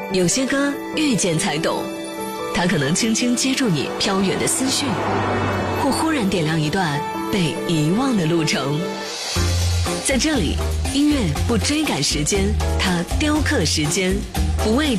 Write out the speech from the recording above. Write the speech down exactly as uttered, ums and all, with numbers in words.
有些歌遇见才懂，它可能轻轻接住你飘远的思绪，或忽然点亮一段被遗忘的路程。在这里，音乐不追赶时间，它雕刻时间，不为